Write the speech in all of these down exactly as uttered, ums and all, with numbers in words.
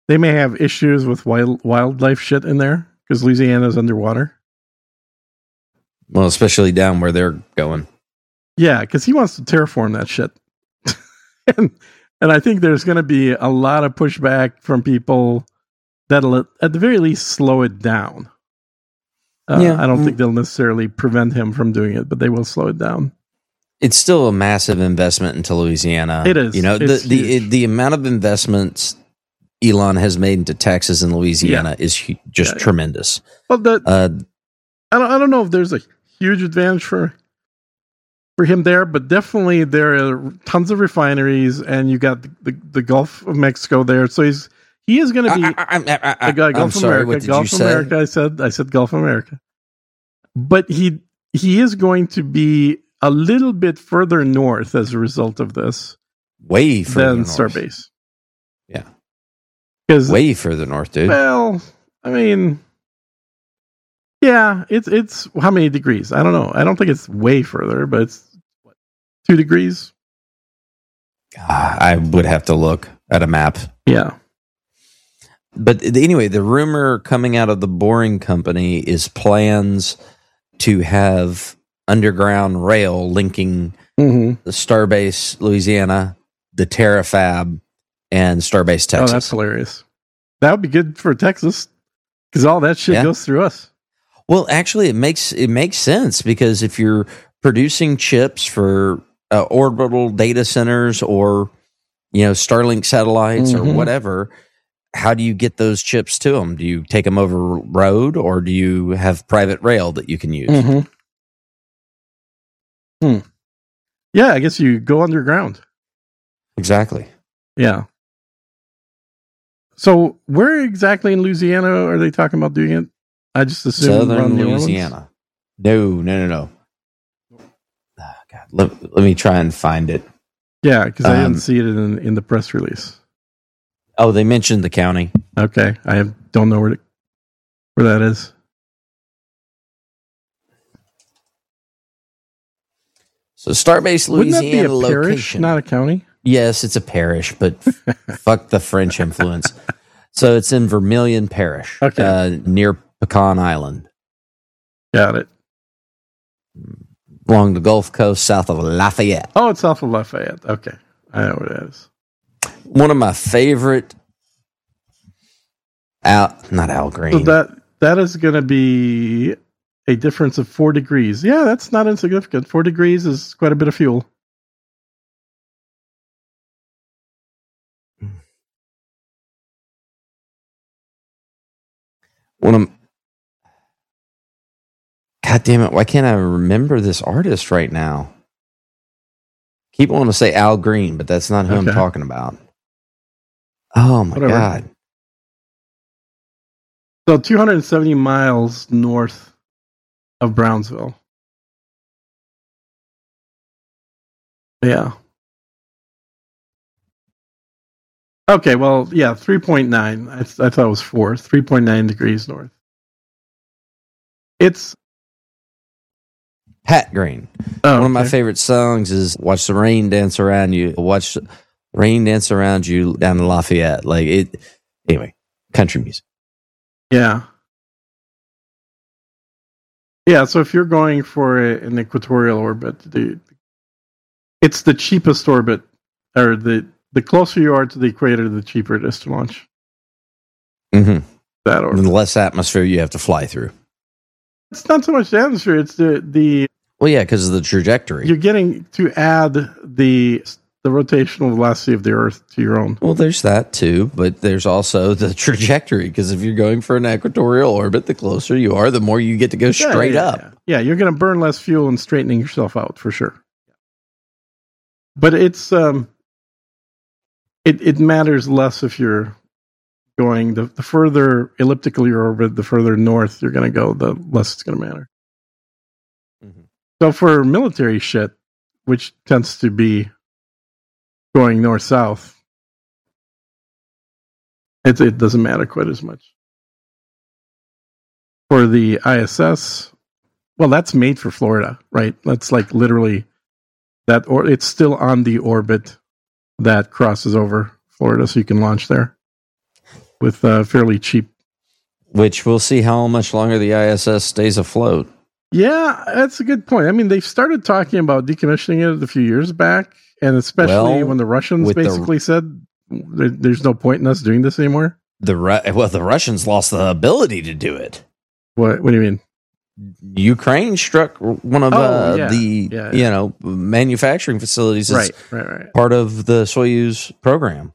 they may have issues with wild, wildlife shit in there because Louisiana's underwater. Well, especially down where they're going. Yeah, because he wants to terraform that shit. and, and I think there's going to be a lot of pushback from people that'll, at the very least, slow it down. Uh, yeah. I don't mm. think they'll necessarily prevent him from doing it, but they will slow it down. It's still a massive investment into Louisiana. It is. You know, it's the, the the amount of investments Elon has made into Texas and Louisiana yeah. is hu- just yeah, tremendous. Well, the, uh, I don't I don't know if there's a huge advantage for for him there, but definitely there are tons of refineries, and you got the, the, the Gulf of Mexico there. So he's he is going to be I, I, I, I, Gulf I'm sorry, America. what did Gulf you America. say? I said I said Gulf America, but he he is going to be a little bit further north as a result of this, way further than north. Starbase. Yeah, because way further north, dude. Well, I mean. Yeah, it's it's how many degrees? I don't know. I don't think it's way further, but it's what, two degrees. Uh, I would have to look at a map. Yeah, but anyway, the rumor coming out of the Boring Company is plans to have underground rail linking mm-hmm. the Starbase Louisiana, the Terrafab, and Starbase Texas. Oh, that's hilarious. That would be good for Texas because all that shit yeah. goes through us. Well, actually, it makes it makes sense because if you're producing chips for uh, orbital data centers or you know Starlink satellites mm-hmm. or whatever, how do you get those chips to them? Do you take them over road or do you have private rail that you can use? Mm-hmm. Hmm. Yeah, I guess you go underground. Exactly. Yeah. So, where exactly in Louisiana are they talking about doing it? I just assume Southern Louisiana. No, no, no, no. Oh, God, let, let me try and find it. Yeah, because I um, didn't see it in in the press release. Oh, they mentioned the county. Okay, I have, don't know where to, where that is. So, Starbase Louisiana Wouldn't that be a location. Parish, not a county? Yes, it's a parish, but fuck the French influence. So, it's in Vermilion Parish, okay. uh, near Pecan Island. Got it. Along the Gulf Coast, south of Lafayette. Oh, it's south of Lafayette. Okay. I know where that is. One of my favorite Al, not Al Green. So that that is going to be a difference of four degrees. Yeah, that's not insignificant. Four degrees is quite a bit of fuel. One of God damn it, why can't I remember this artist right now? Keep wanting to say Al Green, but that's not who okay. I'm talking about. Oh my Whatever. God. So two hundred seventy miles north of Brownsville. Yeah. Okay, well, yeah, three point nine. I, I thought it was four. three point nine degrees north. It's Pat Green. Oh, One of okay. my favorite songs is Watch the Rain Dance Around You. Watch the Rain Dance Around You down in Lafayette. Like it anyway, country music. Yeah. Yeah, so if you're going for a, an equatorial orbit, the, it's the cheapest orbit, or the, the closer you are to the equator, the cheaper it is to launch. Mm-hmm. That orbit. And the less atmosphere you have to fly through. It's not so much the atmosphere, it's the... the well, yeah, because of the trajectory. You're getting to add the the rotational velocity of the Earth to your own. Well, there's that too, but there's also the trajectory, because if you're going for an equatorial orbit, the closer you are, the more you get to go yeah, straight yeah, up. Yeah, yeah you're going to burn less fuel and straightening yourself out, for sure. But it's... um, it, it matters less if you're going... The, the further elliptical your orbit, the further north you're going to go, the less it's going to matter. Mm-hmm. So for military shit, which tends to be going north-south, it, it doesn't matter quite as much. For the I S S, well, that's made for Florida, right? That's like literally that, or it's still on the orbit that crosses over Florida, so you can launch there. with uh, fairly cheap. Which we'll see how much longer the I S S stays afloat. Yeah, that's a good point. I mean, they started talking about decommissioning it a few years back, and especially Well, when the Russians with the- basically said there, there's no point in us doing this anymore. The Ru- well, the Russians lost the ability to do it. What? What do you mean? Ukraine struck one of Oh, uh, yeah. the Yeah, yeah. you know manufacturing facilities as Right, right, right. part of the Soyuz program.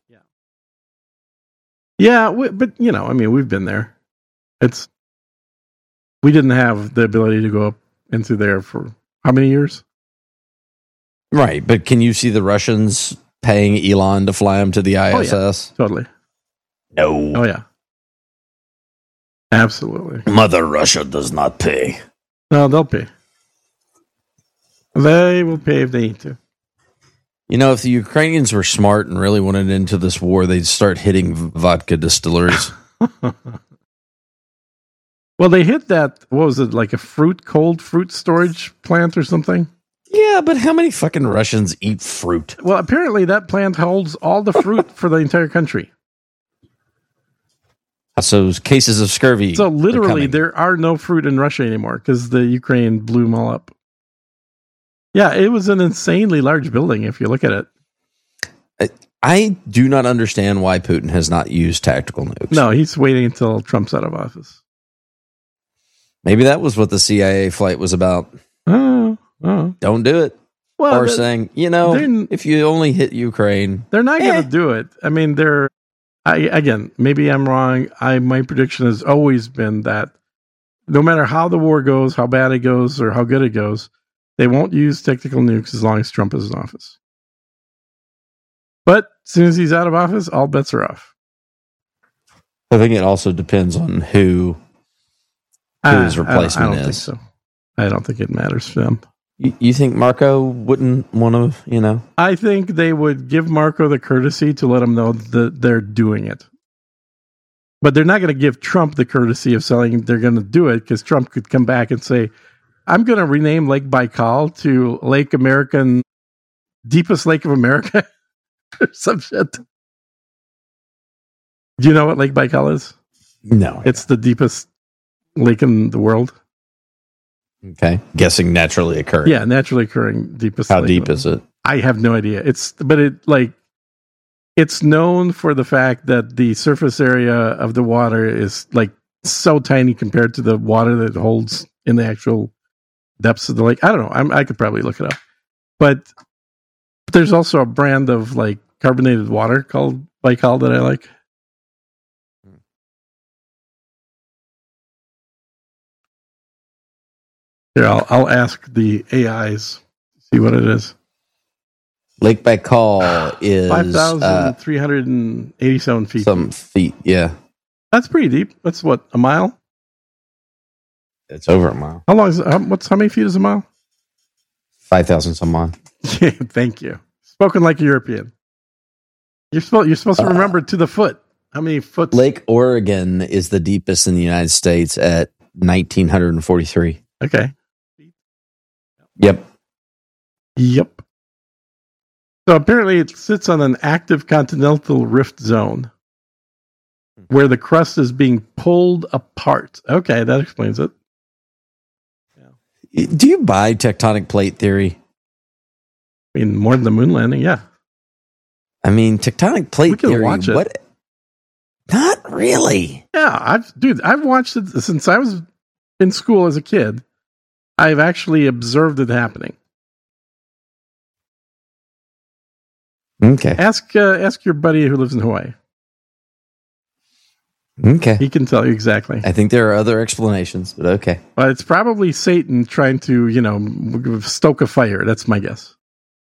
Yeah, we, but you know, I mean, we've been there. It's we didn't have the ability to go up into there for how many years? Right, but can you see the Russians paying Elon to fly him to the I S S? Totally. No. Oh yeah, absolutely. Mother Russia does not pay. No, they'll pay. They will pay if they need to. You know, if the Ukrainians were smart and really wanted into this war, they'd start hitting vodka distilleries. Well, they hit that. What was it? Like a fruit, cold fruit storage plant or something? Yeah, but how many fucking Russians eat fruit? Well, apparently that plant holds all the fruit for the entire country. So cases of scurvy. So are literally, coming. there are no fruit in Russia anymore because the Ukraine blew them all up. Yeah, it was an insanely large building if you look at it. I do not understand why Putin has not used tactical nukes. No, he's waiting until Trump's out of office. Maybe that was what the C I A flight was about. Oh, oh. Don't do it. Well, or they're, saying, you know, they're- if you only hit Ukraine. they're not Eh. going to do it. I mean, they're. I, again, maybe I'm wrong. I my prediction has always been that no matter how the war goes, how bad it goes, or how good it goes, they won't use tactical nukes as long as Trump is in office. But as soon as he's out of office, all bets are off. I think it also depends on who who I- his I don't- replacement I don't, think is. so. I don't think it matters for them. You, you think Marco wouldn't want to, you know? I think they would give Marco the courtesy to let him know that they're doing it. But they're not going to give Trump the courtesy of saying they're going to do it because Trump could come back and say, I'm going to rename Lake Baikal to Lake American, deepest lake of America or some shit. Do you know what Lake Baikal is? No. It's the deepest lake in the world. Okay. Guessing naturally occurring. Yeah, naturally occurring deepest How lake. deep is it? I have no idea. It's but it like it's known for the fact that the surface area of the water is like so tiny compared to the water that it holds in the actual depths of the lake. I don't know. I'm, I could probably look it up. But there's also a brand of like carbonated water called Baikal that I like. Here, I'll I'll ask the A Is see what it is. Lake Baikal is Five uh, thousand three hundred and eighty-seven feet. some feet. Yeah. That's pretty deep. That's what, a mile? It's over a mile. How long is it? How, what's how many feet is a mile? five thousand some odd. Yeah, thank you. Spoken like a European. You're supposed you're supposed to Uh, remember to the foot. How many foot? Lake Oregon is the deepest in the United States at nineteen forty-three. Okay. Yep. Yep. So apparently it sits on an active continental rift zone where the crust is being pulled apart. Okay, that explains it. Do you buy tectonic plate theory? I mean, more than the moon landing, yeah. I mean, tectonic plate We can theory. watch it. What? Not really. Yeah, I've dude, I've watched it since I was in school as a kid. I've actually observed it happening. Okay. Ask uh, ask your buddy who lives in Hawaii. Okay. He can tell you exactly. I think there are other explanations, but okay. But it's probably Satan trying to, you know, stoke a fire. That's my guess.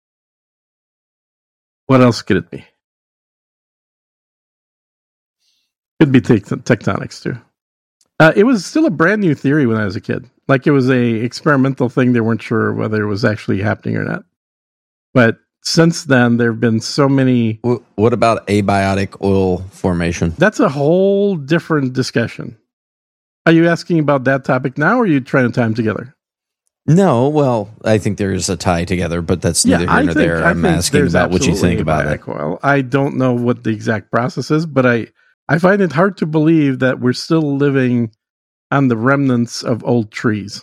What else could it be? Could be tect- tectonics too. Uh, it was still a brand new theory when I was a kid. Like it was a experimental thing. They weren't sure whether it was actually happening or not. But since then, there have been so many. W- what about abiotic oil formation? That's a whole different discussion. Are you asking about that topic now, or are you trying to tie them together? No, well, I think there is a tie together, but that's neither here I nor think- there. I I'm think asking there's about what you absolutely think about it. abiotic oil. I don't know what the exact process is, but I I find it hard to believe that we're still living on the remnants of old trees.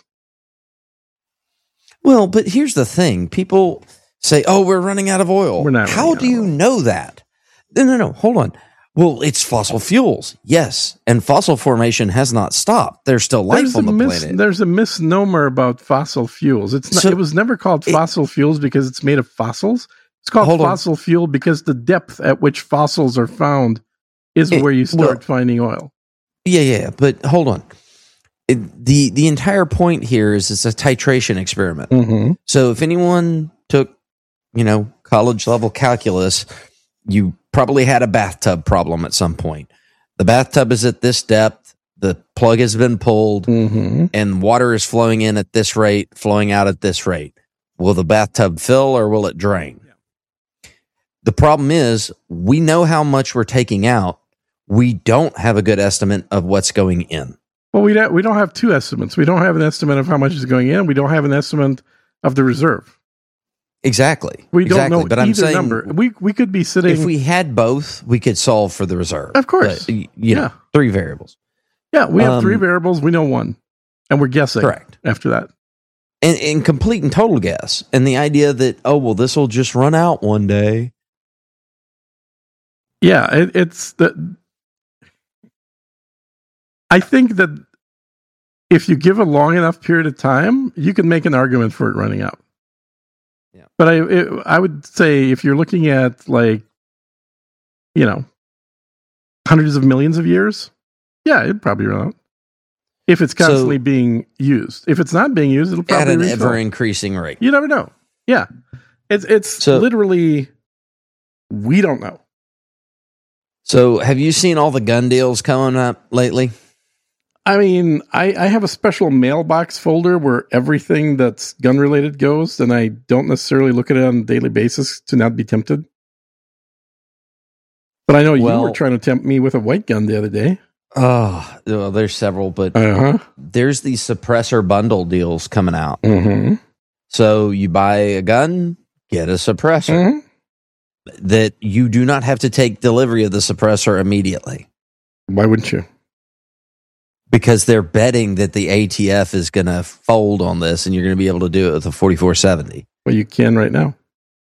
Well, but here's the thing. People say, oh, we're running out of oil. We're not. How do you know that? No, no, no. Hold on. Well, it's fossil fuels. Yes. And fossil formation has not stopped. There's still life there's on the mis- planet. There's a misnomer about fossil fuels. It's not, So, it was never called it- fossil fuels because it's made of fossils. It's called Hold on. fossil fuel because the depth at which fossils are found is It- where you start well- finding oil. Yeah, yeah. But hold on. It, the the entire point here is it's a titration experiment. Mm-hmm. So if anyone took, you know, college level calculus, you probably had a bathtub problem at some point. The bathtub is at this depth, the plug has been pulled, Mm-hmm. and water is flowing in at this rate, flowing out at this rate. Will the bathtub fill or will it drain? Yeah. The problem is we know how much we're taking out. We don't have a good estimate of what's going in. Well, we don't, we don't have two estimates. We don't have an estimate of how much is going in. We don't have an estimate of the reserve. Exactly. We don't exactly. know but either I'm saying, number. We we could be sitting. if we had both, we could solve for the reserve. Of course. But, y- you know, Yeah. three variables. yeah, we have three um, variables. We know one, and we're guessing. Correct. After that. And, and complete and total guess. And the idea that, oh, well, this will just run out one day. Yeah, it, it's the. I think that if you give a long enough period of time, you can make an argument for it running out. Yeah. But I, it, I would say if you're looking at like, you know, hundreds of millions of years, yeah, it'd probably run out. If it's So- constantly being used. If it's not being used, it'll At probably an refill. ever increasing rate. You never know. Yeah, it's it's So- literally we don't know. So have you seen all the gun deals coming up lately? I mean, I, I have a special mailbox folder where everything that's gun related goes, and I don't necessarily look at it on a daily basis to not be tempted. But I know you Well- were trying to tempt me with a white gun the other day. Oh, well, there's several, but Uh huh. there's these suppressor bundle deals coming out. Mm-hmm. So you buy a gun, get a suppressor. Mm-hmm. That you do not have to take delivery of the suppressor immediately Why wouldn't you? because they're betting that the A T F is going to fold on this and you're going to be able to do it with a forty-four seventy. Well, you can right now.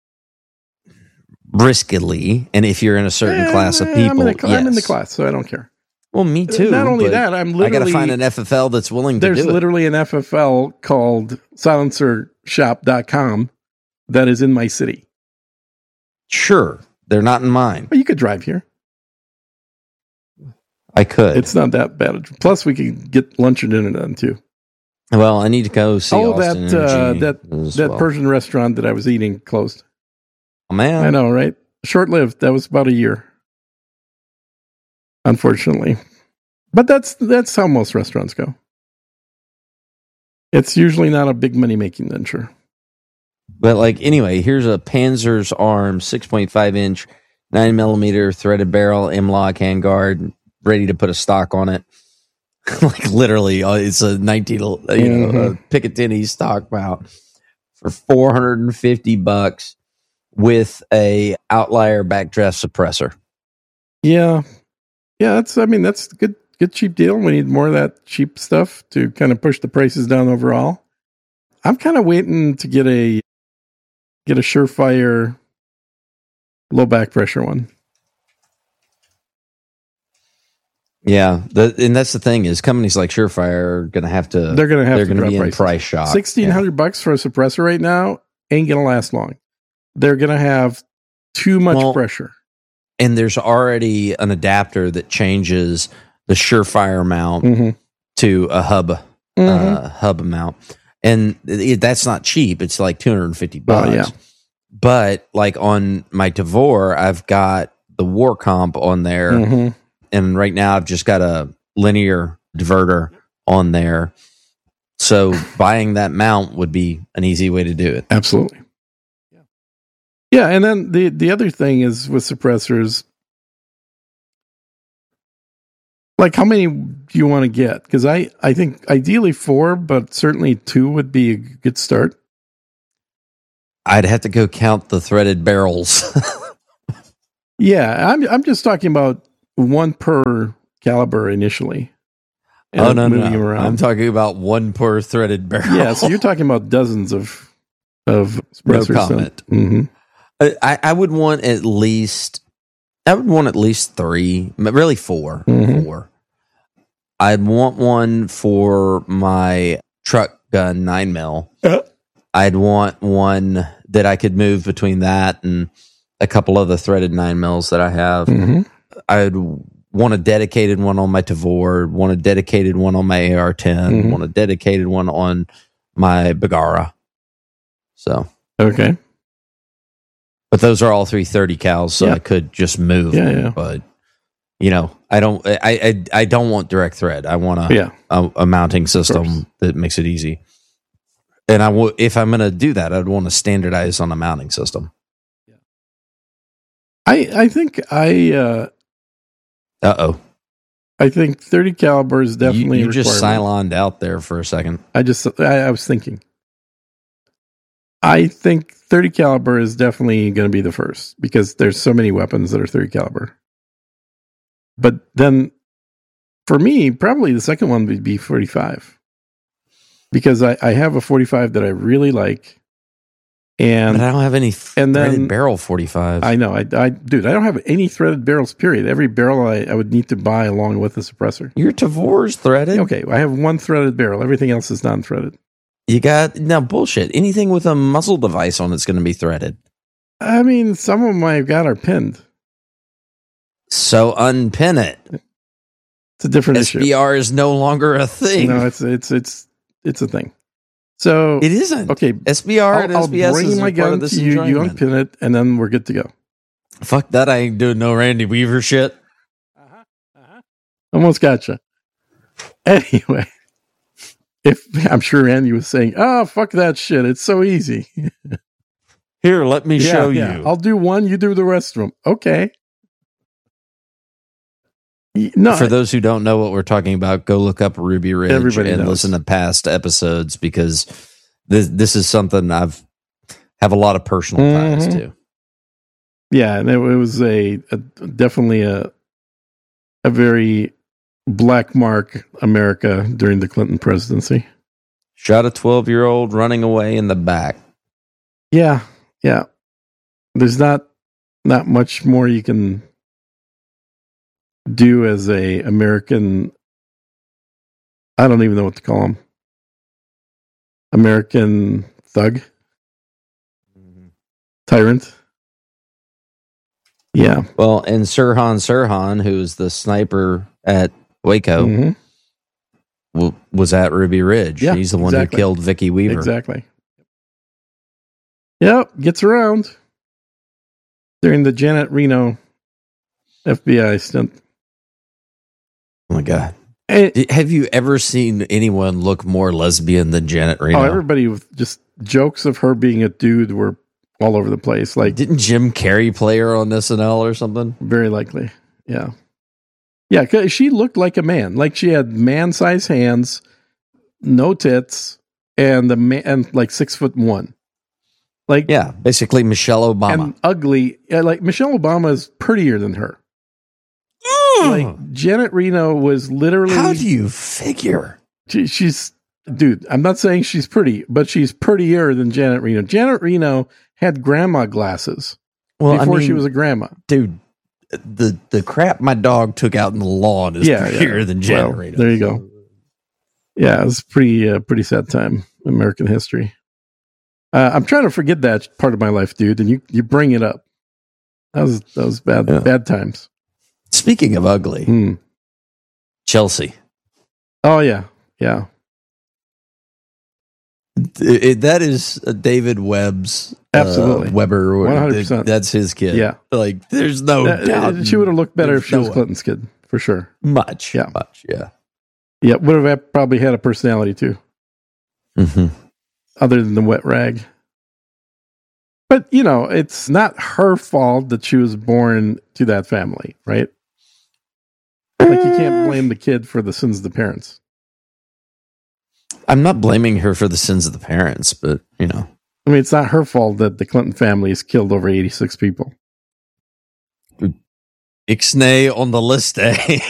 Riskily, and if you're in a certain Eh, class of I'm people, in, the, cl- I'm in the yes. class, so I don't care. Well, me too. Not only but that, I'm I got literally. to find an F F L that's willing to There's do it. literally an F F L called silencer shop dot com that is in my city. Sure, they're not in mine. Well, you could drive here. I could. It's not that bad. Plus, we can get lunch or dinner done too. well, I need to go see. Oh, Austin that uh, Energy that as that well. Persian restaurant that I was eating closed. Oh, man, I know, right? Short lived. That was about a year, unfortunately. But that's that's how most restaurants go. It's usually not a big money making venture. But like anyway, here's a Panzer's Arm six point five inch, nine millimeter threaded barrel M-Log handguard, ready to put a stock on it. Like literally, uh, it's a nineteen, you know, Mhm. a Picatinny stock mount for four hundred and fifty bucks with a outlier backdraft suppressor. Yeah, yeah. That's I mean that's a good good cheap deal. We need more of that cheap stuff to kind of push the prices down overall. I'm kind of waiting to get a get a Surefire low back pressure one. Yeah, the, and that's the thing is companies like Surefire are going to have to. They're going to have they're to going to drop be in prices. price shock. Sixteen hundred bucks for a suppressor right now ain't going to last long. They're going to have too much Well, pressure. And there's already an adapter that changes the Surefire mount Mm-hmm. to a hub Mm-hmm. uh, hub mount, and it, that's not cheap. It's like two hundred and fifty bucks. Oh, yeah. But like on my Tavor, I've got the War Comp on there, Mm-hmm. and right now I've just got a linear diverter on there. So buying that mount would be an easy way to do it. Absolutely. Yeah. Yeah, and then the the other thing is with suppressors, like how many do you want to get? Because I, I think ideally four, but certainly two would be a good start. I'd have to go count the threaded barrels. Yeah, I'm I'm just talking about one per caliber initially. Oh no, no, no. I'm talking about one per threaded barrel. Yeah, so you're talking about dozens of of no comment. Mm-hmm. I, I would want at least I would want at least three, really four. Mm-hmm. Four. I'd want one for my truck gun nine mil. Uh-huh. I'd want one that I could move between that and a couple of the threaded nine mils that I have. Mm-hmm. I'd want a dedicated one on my Tavor, want a dedicated one on my A R ten, Mm-hmm. want a dedicated one on my Bagara. So okay, but those are all three thirty cals, so yeah. I could just move. Yeah, them, yeah. But you know, I don't. I I, I don't want direct thread. I want a yeah. a, a mounting system that makes it easy. And I will, if I'm going to do that, I'd want to standardize on a mounting system. I I think I uh, uh oh. I think thirty caliber is definitely you, you just requirement. siloned out there for a second. I just I, I was thinking. I think thirty caliber is definitely going to be the first because there's so many weapons that are thirty caliber. But then, for me, probably the second one would be forty-five. Because I, I have a forty-five that I really like. And but I don't have any and threaded then, barrel forty-five. I know. I, I Dude, I don't have any threaded barrels, period. Every barrel I, I would need to buy along with the suppressor. Your Tavor's threaded? Okay, I have one threaded barrel. Everything else is non-threaded. You got, no, bullshit. Anything with a muzzle device on it's going to be threaded. I mean, some of them I've got are pinned. So unpin it. It's a different S B R issue. is no longer a thing. No, it's it's it's it's a thing. So it isn't. Okay, S B R I'll, and I'll S B S bring is my gun of this to you. You enjoyment. unpin it, and then we're good to go. Fuck that! I ain't doing no Randy Weaver shit. Uh-huh. Uh-huh. Almost gotcha. Anyway, if I'm sure Randy was saying, "Oh, fuck that shit! It's so easy." Here, let me yeah, show yeah. you. I'll do one. You do the rest of them. Okay. No, for those who don't know what we're talking about, go look up Ruby Ridge Everybody and knows. listen to past episodes because this this is something I've have a lot of personal ties Mhm. to. Yeah, and it, it was a, a definitely a a very black mark America during the Clinton presidency. Shot a twelve year old running away in the back. Yeah, yeah. There's not not much more you can do as a American. I don't even know what to call him. American thug, tyrant. Yeah. Well, and Sirhan Sirhan, who's the sniper at Waco, Mhm. w- was at Ruby Ridge. Yeah, He's the one exactly. who killed Vicky Weaver. Exactly. Yep, gets around during the Janet Reno F B I stint. Oh my god! And, Did- have you ever seen anyone look more lesbian than Janet Reno? oh, everybody with just jokes of her being a dude were all over the place. Like, Didn't Jim Carrey play her on S N L or something? very likely. Yeah. Yeah, 'cause she looked like a man. Like she had man-sized hands, no tits, and the man and like six foot one. Like Yeah, basically Michelle Obama. and ugly. Yeah, like Michelle Obama is prettier than her. Like Janet Reno was literally. How do you figure? She, she's dude. I'm not saying she's pretty, but she's prettier than Janet Reno. Janet Reno had grandma glasses Well, before I mean, she was a grandma. dude. The the crap my dog took out in the lawn is Yeah, prettier yeah. than Janet Well, Reno. there you go. Yeah, it was pretty uh, pretty sad time in American history. Uh, I'm trying to forget that part of my life, dude, and you you bring it up. That was that was bad Yeah. bad times. Speaking of ugly, Hmm. Chelsea. Oh yeah, yeah. It- it- that is uh, David Webb's uh, Absolutely. Weber. or- one hundred percent. That's his kid. Yeah. like there's no That- doubt. she would have looked better There's if she no was way. Clinton's kid, for sure. Much, Yeah. much, yeah. Yeah, would have probably had a personality too, Mm-hmm. other than the wet rag. But you know, it's not her fault that she was born to that family, right? Like you can't blame the kid for the sins of the parents. I'm not blaming her for the sins of the parents, but you know, I mean, it's not her fault that the Clinton family has killed over eighty-six people. Ixnay on the list.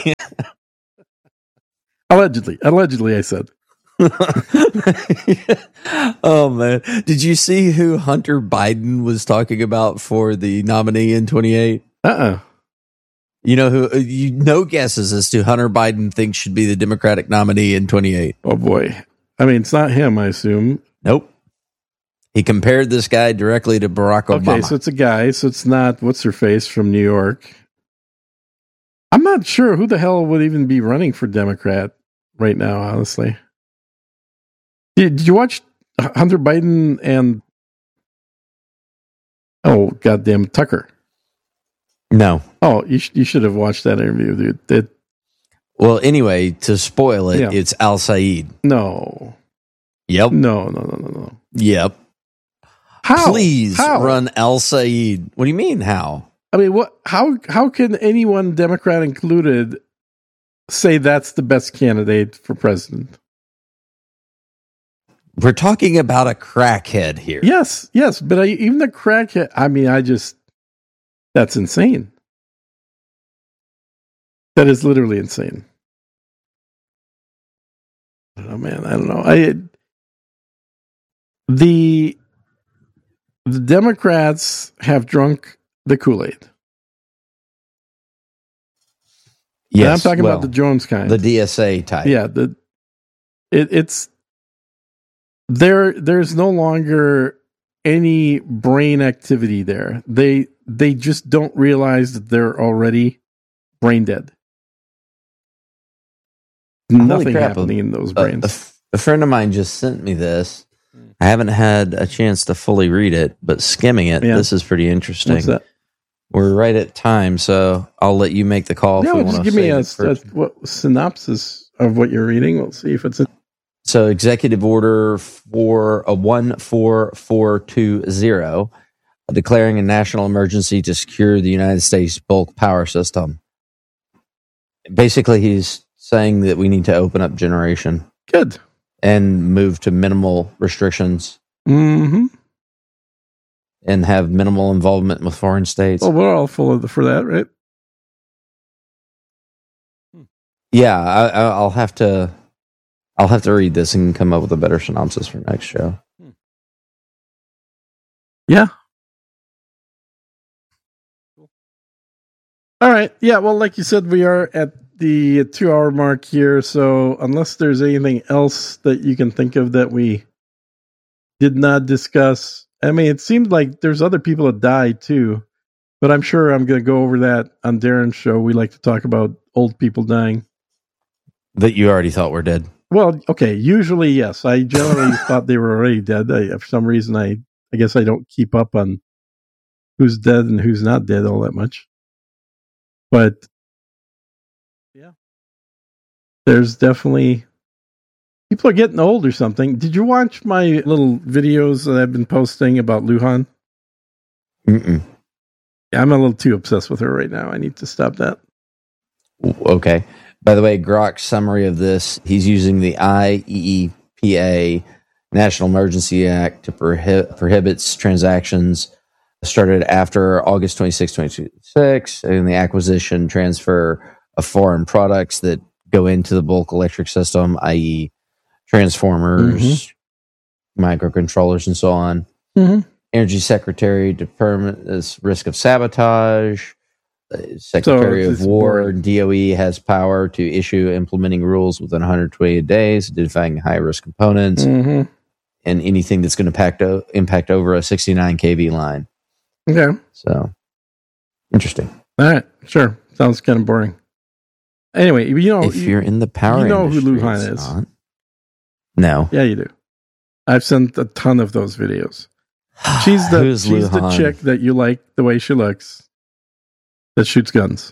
Allegedly. Allegedly, I said. Oh, man. Did you see who Hunter Biden was talking about for the nominee in twenty-eight? Uh-uh. You know who? You no guesses as to Hunter Biden thinks should be the Democratic nominee in twenty-eight. Oh, boy. I mean, it's not him, I assume. Nope. He compared this guy directly to Barack Obama. Okay, so it's a guy. So it's not what's-her-face from New York. I'm not sure who the hell would even be running for Democrat right now, honestly. Did, did you watch Hunter Biden and, oh, goddamn, Tucker? No. Oh, you, sh- you should have watched that interview, dude. That, well, anyway, to spoil it, yeah. It's Al Saeed. No. Yep. No, no, no, no, no. Yep. How? Please how? run Al Saeed. What do you mean, how? I mean, what? How? How can anyone, Democrat included, say that's the best candidate for president? We're talking about a crackhead here. Yes, yes, but I, even the crackhead. I mean, I just that's insane. That is literally insane. Oh man, I don't know. I the the Democrats have drunk the Kool-Aid. Yes, and I'm talking well, about the Jones kind, the D S A type. Yeah, the it, it's there. There's no longer any brain activity there. They they just don't realize that they're already brain dead. Holy Nothing crap, happening a, in those a, brains. A, f- a friend of mine just sent me this. I haven't had a chance to fully read it, but skimming it, Yeah. this is pretty interesting. What's that? We're right at time, so I'll let you make the call. No, if we just want give to me a, a a what, synopsis of what you're reading. We'll see if it's. A- So, executive order for a one four four two zero, declaring a national emergency to secure the United States bulk power system. Basically, he's saying that we need to open up generation Good. and move to minimal restrictions Mm-hmm. and have minimal involvement with foreign states. Well, we're all full of the, for that, right? Yeah, I, I- I'll have to. I'll have to read this and come up with a better synopsis for next show. Yeah. All right. Yeah. Well, like you said, we are at the two hour mark here. So unless there's anything else that you can think of that we did not discuss, I mean, it seemed like there's other people that died too, but I'm sure I'm going to go over that on Darren's show. We like to talk about old people dying. That you already thought were dead. Well, okay. Usually, yes. I generally thought they were already dead. I, for some reason, I, I guess I don't keep up on who's dead and who's not dead all that much. But yeah, there's definitely people are getting old or something. Did you watch my little videos that I've been posting about Luhan? Mm-mm. Yeah, I'm a little too obsessed with her right now. I need to stop that. Okay. By the way, Grok's summary of this, he's using the I E E P A National Emergency Act to prohibit prohibits transactions started after August twenty-sixth, twenty twenty-six, and the acquisition, transfer of foreign products that go into the bulk electric system, that is transformers, mm-hmm. microcontrollers, and so on. Mm-hmm. Energy Secretary to permit this risk of sabotage. The Secretary so of War, boring. D O E, has power to issue implementing rules within one hundred twenty days, identifying high-risk components, mm-hmm. and anything that's going to impact, o- impact over a sixty-nine kV line. Okay. So, interesting. All right. Sure. Sounds kind of boring. Anyway, you know, if you, you're in the power you know industry, who Luhan is. Not. No. Yeah, you do. I've sent a ton of those videos. She's the Who's she's Luhan? the chick that you like the way she looks. That shoots guns.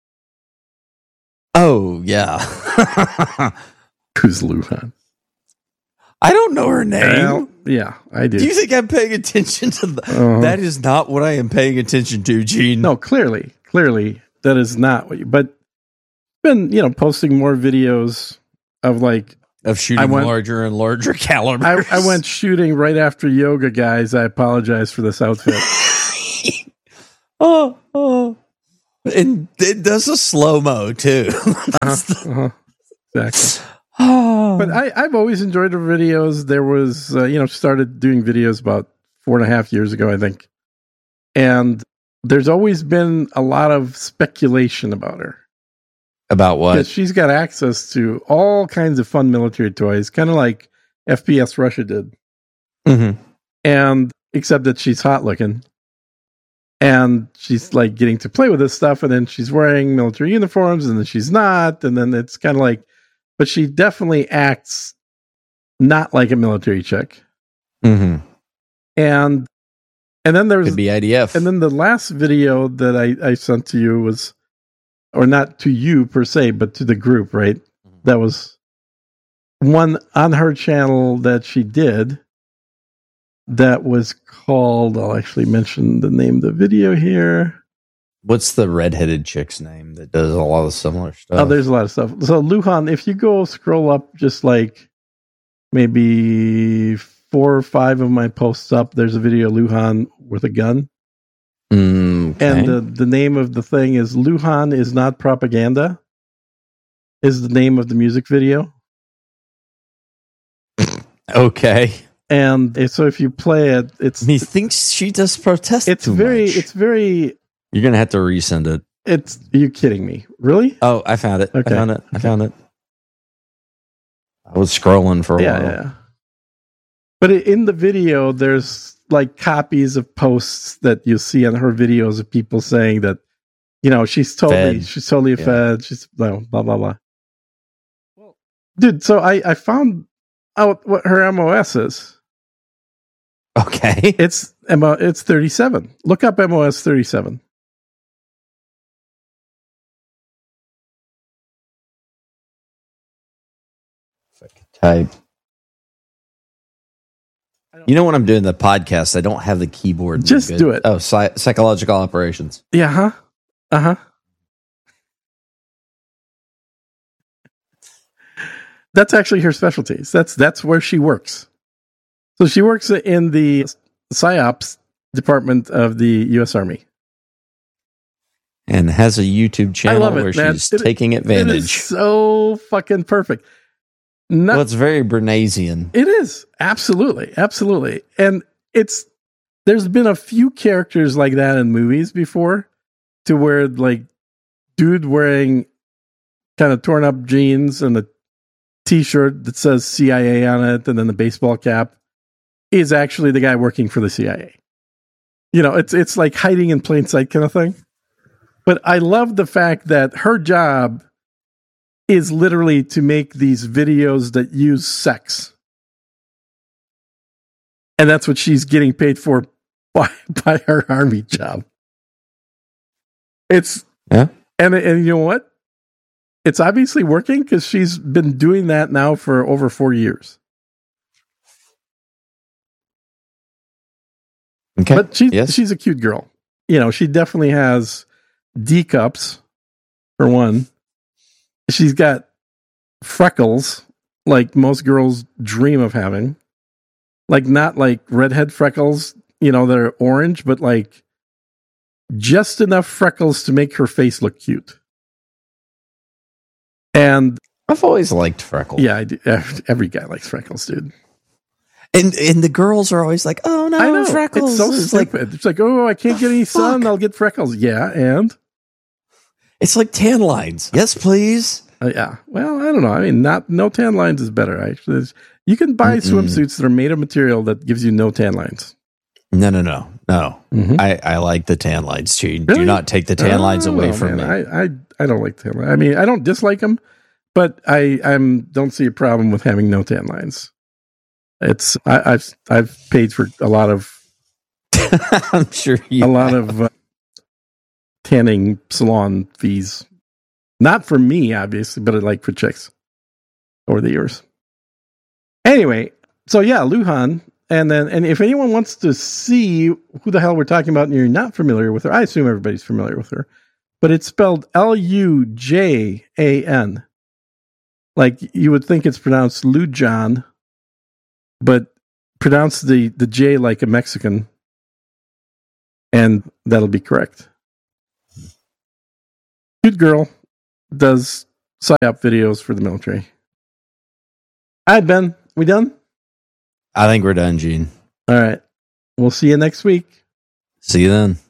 Oh, yeah. Who's Luhan? I don't know her name. Well, yeah, I do. Do you think I'm paying attention to that? Uh-huh. That is not what I am paying attention to, Gene. No, clearly, clearly, that is not what you. But been you know posting more videos of like of shooting went, larger and larger calibers. I, I went shooting right after yoga, guys. I apologize for this outfit. oh, oh. And it does a slow mo too. uh-huh, uh-huh. Exactly. But I, I've always enjoyed her videos. There was, uh, you know, started doing videos about four and a half years ago, I think. And there's always been a lot of speculation about her. About what? Because she's got access to all kinds of fun military toys, kind of like F P S Russia did. Mm-hmm. And except that she's hot looking. And she's like getting to play with this stuff. And then she's wearing military uniforms and then she's not. And then it's kind of like, but she definitely acts not like a military chick. Mm-hmm. And and then there's could be I D F. And then the last video that I, I sent to you was, or not to you per se, but to the group, right? Mm-hmm. That was one on her channel that she did that was called, I'll actually mention the name of the video here. What's the redheaded chick's name that does a lot of similar stuff? Oh, there's a lot of stuff. So Luhan, if you go scroll up just like maybe four or five of my posts up, there's a video of Luhan with a gun. Mm, okay. And the, the name of the thing is Luhan is Not Propaganda, is the name of the music video. Okay. And so if you play it, it's... He thinks she does protest It's too very, much. It's very... You're going to have to resend it. It's... Are you kidding me? Really? Oh, I found it. Okay. I found it. I Okay. found it. I was scrolling for a yeah, while. Yeah, But in the video, there's like copies of posts that you see on her videos of people saying that, you know, she's totally, Fed. she's totally a Yeah. fed. She's blah, blah, blah, blah. Dude, so I, I found out what her M O S is. Okay. It's M O, it's thirty-seven. Look up M O S thirty-seven. Type. You know, when I'm doing the podcast, I don't have the keyboard. Just good. do it. Oh, psy- psychological operations. Yeah, huh? Uh-huh. That's actually her specialties. That's that's where she works. So she works in the PsyOps department of the U S Army. And has a YouTube channel love it, where man. she's It- taking It is advantage. so fucking perfect. Not, Well, it's very Bernaysian. it is. Absolutely. Absolutely. And it's, there's been a few characters like that in movies before, to where like dude wearing kind of torn up jeans and a t-shirt that says C I A on it and then the baseball cap is actually the guy working for the C I A. You know, it's it's like hiding in plain sight kind of thing. But I love the fact that her job is literally to make these videos that use sex. And that's what she's getting paid for by, by her army job. It's, Yeah. and, and you know what? It's obviously working because she's been doing that now for over four years. Okay. But she's, yes. she's a cute girl. You know, she definitely has D cups, for one. She's got freckles, like most girls dream of having. Like, not like redhead freckles, you know, that are orange, but like just enough freckles to make her face look cute. And I've always liked freckles. yeah, I do. Every guy likes freckles, dude. And and the girls are always like, oh no, I know. freckles. It's so it's stupid. like It's like, oh, I can't get any sun. Fuck. I'll get freckles. Yeah, and? it's like tan lines. Yes, please. Uh, yeah. Well, I don't know. I mean, not no tan lines is better, actually. There's, you can buy Mm-mm. swimsuits that are made of material that gives you no tan lines. No, no, no, no. Mhm. I, I like the tan lines too. Really? Do not take the tan Oh, lines away no, from man. me. I, I I don't like tan lines. I mean, I don't dislike them, but I I'm don't see a problem with having no tan lines. It's I, I've I've paid for a lot of I'm sure you a lot have. of uh, tanning salon fees. Not for me, obviously, but like for chicks over the years. Anyway, so yeah, Luhan. And then, and if anyone wants to see who the hell we're talking about and you're not familiar with her, I assume everybody's familiar with her, but it's spelled L U J A N. Like you would think it's pronounced Lujan, but pronounce the, the J like a Mexican, and that'll be correct. Cute girl does psyop videos for the military. All right, Ben, we done? I think we're done, Gene. All right. We'll see you next week. See you then.